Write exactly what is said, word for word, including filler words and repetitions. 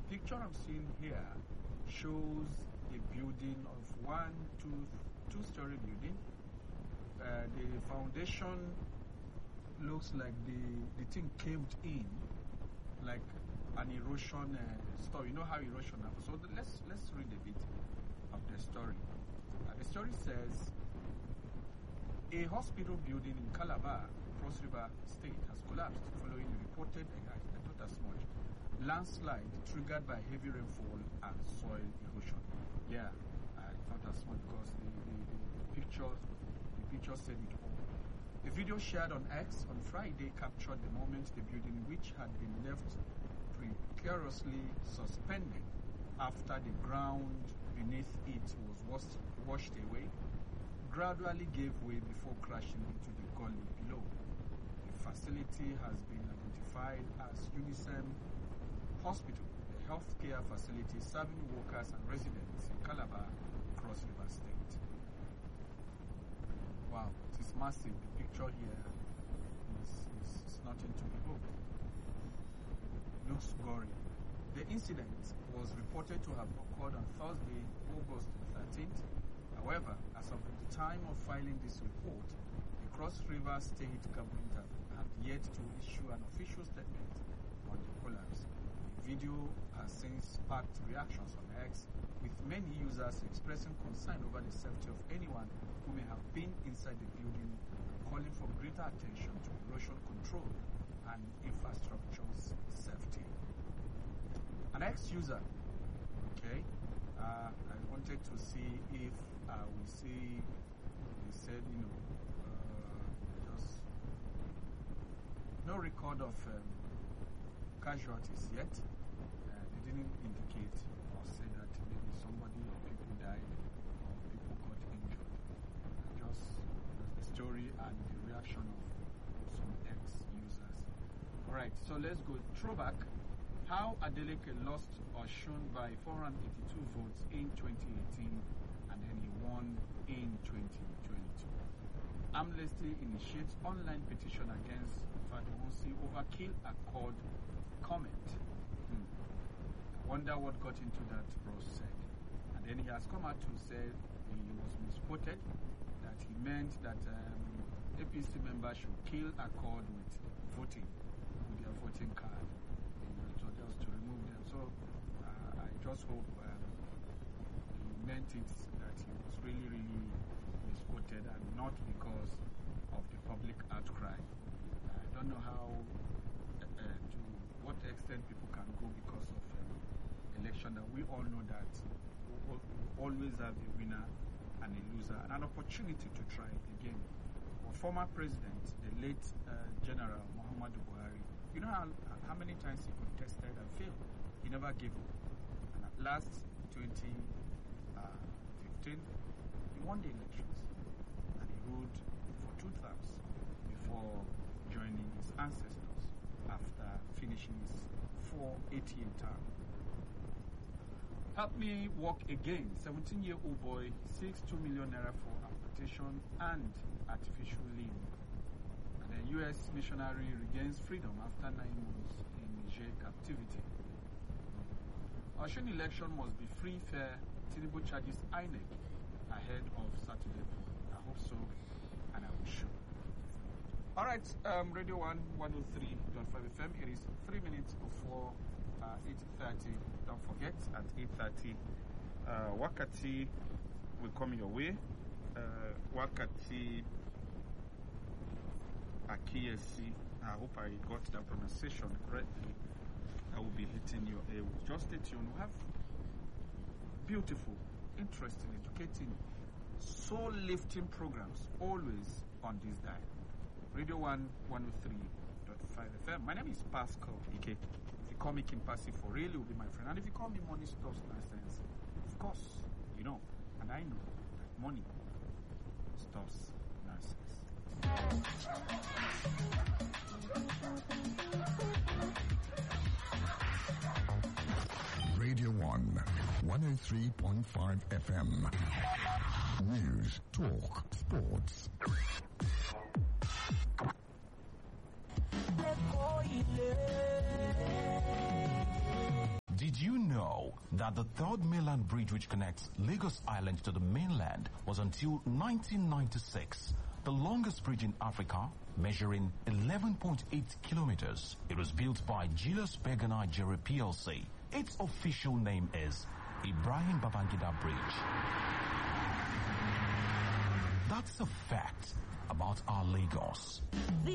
the picture I'm seeing here shows a building of one, two, two-story building. Uh, the foundation looks like the the thing caved in, like an erosion uh, story. You know how erosion happens. So the, let's let's read a bit of the story. Uh, the story says a hospital building in Calabar, Cross River State, has collapsed following a reported, I thought as much, landslide triggered by heavy rainfall and soil erosion. Yeah, I thought as much because the, the, the picture, the picture said it all. A video shared on X on Friday captured the moment the building, which had been left precariously suspended after the ground beneath it was washed, washed away, gradually gave way before crashing into the gully below. The facility has been identified as Unisem Hospital, a healthcare facility serving workers and residents in Calabar, Cross River State. Wow, it is massive. The picture here is, is, is nothing to behold. Looks gory. The incident was reported to have occurred on Thursday, August thirteenth. However, as of the time of filing this report, the Cross River State government had yet to issue an official statement on the collapse. The video has since sparked reactions on X, with many users expressing concern over the safety of anyone who may have been inside the building, calling for greater attention to erosion control and infrastructure's safety. An ex-user, okay, uh, I wanted to see if uh, we see, they said, you know, uh, just no record of um, casualties yet. Uh, they didn't indicate or say that maybe somebody or people died or people got injured. Just, just the story and the reaction of some ex-users. Alright, so let's go throwback. How Adeleke lost Osun by four hundred eighty-two votes in twenty eighteen and then he won in twenty twenty-two. Amnesty initiates online petition against Fadewonsi over kill accord comment. Hmm. I wonder what got into that, Ross said. And then he has come out to say he was misquoted, that he meant that um, A P C members should kill accord with voting, with their voting card. So just to remove them. So uh, I just hope um, he meant it that he was really, really misquoted and not because of the public outcry. I don't know how, uh, uh, to what extent people can go because of um, election. That we all know that we always have a winner and a loser and an opportunity to try it again. Our former president, the late uh, General Muhammadu Buhari, you know how, how many times he contested and failed? He never gave up. And at last, twenty fifteen, he won the elections. And he ruled for two terms before joining his ancestors after finishing his four eight-year term. Help me walk again. seventeen-year-old boy seeks two million naira for amputation and artificial limb. The U S missionary regains freedom after nine months in Niger captivity. Osun election must be free, fair. Tinubu charges I N E C ahead of Saturday. I hope so, and I will show. All right, um, Radio One one oh three point five F M. It is three minutes before uh, eight thirty. Don't forget at eight thirty, uh, Wakati will come your way. Uh, Wakati Akiyesi, I hope I got that pronunciation correctly. I will be hitting your ear. Just stay tuned. We have beautiful, interesting, educating, soul-lifting programs always on this dial. Radio One one oh three point five F M. My name is Pascal Ike. If you call me King Passy for real, you'll be my friend. And if you call me Money Stops Nonsense, of course, you know, and I know that money stops nonsense. Radio One, one oh three point five F M. News, talk, sports. Did you know that the third mainland bridge which connects Lagos Island to the mainland was until nineteen ninety-six the longest bridge in Africa, measuring eleven point eight kilometers. It was built by Julius Berger Nigeria P L C. Its official name is Ibrahim Babangida Bridge. That's a fact about our Lagos.